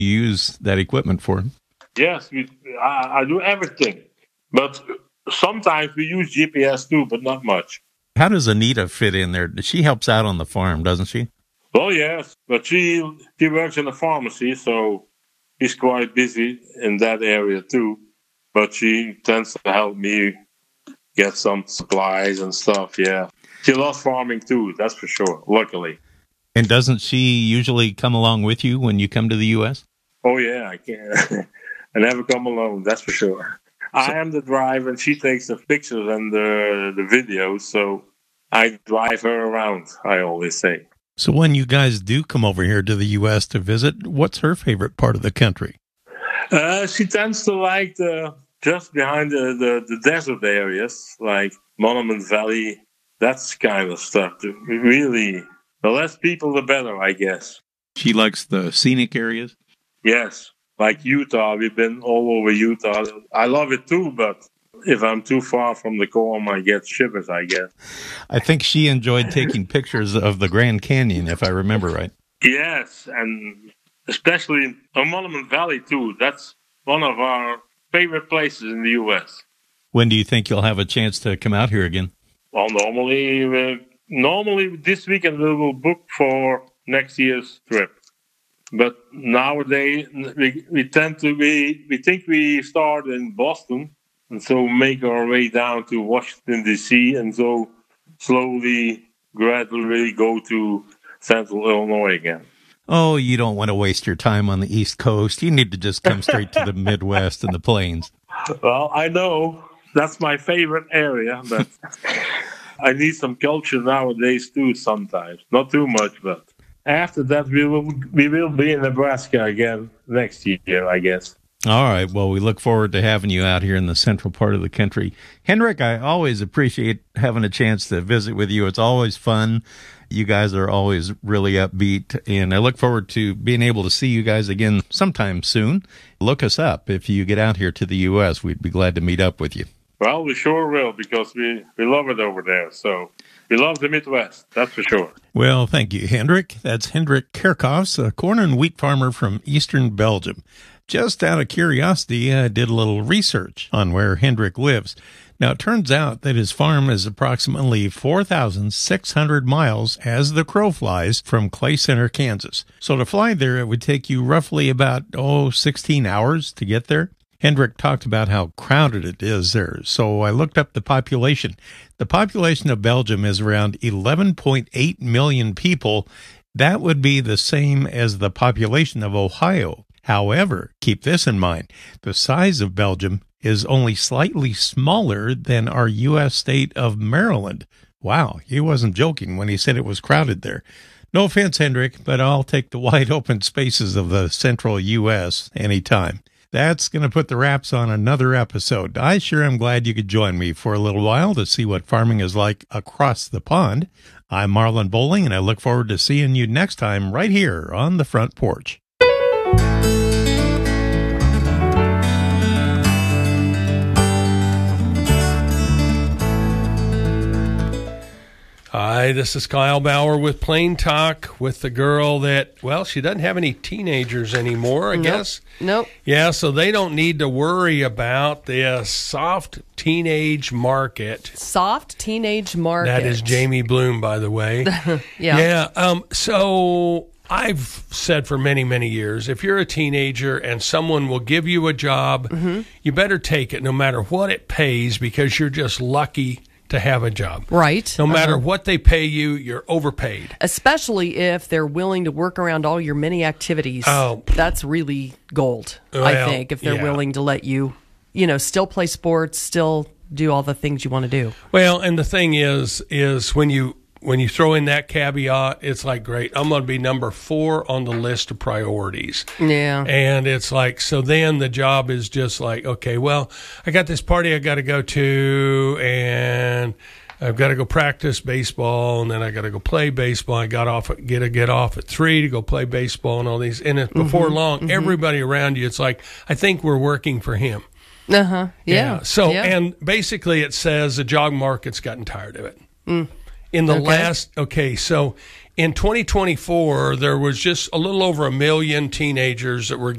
You use that equipment for? Yes, I do everything. But sometimes we use GPS too, but not much. How does Anita fit in there? She helps out on the farm, doesn't she? Well, yes, but she works in a pharmacy, so she's quite busy in that area too. But she tends to help me get some supplies and stuff, yeah. She loves farming too, that's for sure, luckily. And doesn't she usually come along with you when you come to the U.S.? Oh, yeah, I can't. I never come alone, that's for sure. I am the driver, and she takes the pictures and the videos, so I drive her around, I always say. So when you guys do come over here to the U.S. to visit, what's her favorite part of the country? She tends to like just behind the desert areas, like Monument Valley, that's kind of stuff. Really, the less people, the better, I guess. She likes the scenic areas? Yes, like Utah. We've been all over Utah. I love it too, but if I'm too far from the core, I get shivers, I guess. I think she enjoyed taking pictures of the Grand Canyon, if I remember right. Yes, and especially Monument Valley too. That's one of our favorite places in the U.S. When do you think you'll have a chance to come out here again? Well, normally this weekend we will book for next year's trip. But nowadays we think we start in Boston, and so make our way down to Washington, D.C., and so slowly, gradually go to Central Illinois again. Oh, you don't want to waste your time on the East Coast. You need to just come straight to the Midwest and the Plains. Well, I know. That's my favorite area, but I need some culture nowadays too sometimes. Not too much, but after that we will be in Nebraska again next year, I guess. All right. Well, we look forward to having you out here in the central part of the country. Hendrik, I always appreciate having a chance to visit with you. It's always fun. You guys are always really upbeat, and I look forward to being able to see you guys again sometime soon. Look us up. If you get out here to the U.S., we'd be glad to meet up with you. Well, we sure will, because we love it over there. So we love the Midwest, that's for sure. Well, thank you, Hendrik. That's Hendrik Kerkhoffs, a corn and wheat farmer from eastern Belgium. Just out of curiosity, I did a little research on where Hendrik lives. Now, it turns out that his farm is approximately 4,600 miles as the crow flies from Clay Center, Kansas. So to fly there, it would take you roughly about, 16 hours to get there. Hendrik talked about how crowded it is there, so I looked up the population. The population of Belgium is around 11.8 million people. That would be the same as the population of Ohio. However, keep this in mind, the size of Belgium is only slightly smaller than our U.S. state of Maryland. Wow, he wasn't joking when he said it was crowded there. No offense, Hendrik, but I'll take the wide open spaces of the central U.S. anytime. That's going to put the wraps on another episode. I sure am glad you could join me for a little while to see what farming is like across the pond. I'm Marlon Bowling, and I look forward to seeing you next time right here on the front porch. Hi, this is Kyle Bauer with Plain Talk with the girl that, well, she doesn't have any teenagers anymore, I guess. Nope. Yeah, so they don't need to worry about this soft teenage market. Soft teenage market. That is Jamie Bloom, by the way. Yeah. So I've said for many, many years, if you're a teenager and someone will give you a job, you better take it no matter what it pays, because you're just lucky to have a job. Right. No matter what they pay you, you're overpaid. Especially if they're willing to work around all your many activities. Oh. That's really gold, I think, if they're willing to let you, still play sports, still do all the things you want to do. Well, and the thing is when you throw in that caveat, it's like, great, I'm going to be number 4 on the list of priorities. Yeah. And it's like, so then the job is just like, okay, well, I got this party I got to go to, and I've got to go practice baseball, and then I got to go play baseball. I get off at 3 to go play baseball and all these. And before long, everybody around you, it's like, I think we're working for him. Yeah. So, and basically it says the job market's gotten tired of it. In the in 2024, there was just a little over 1 million teenagers that were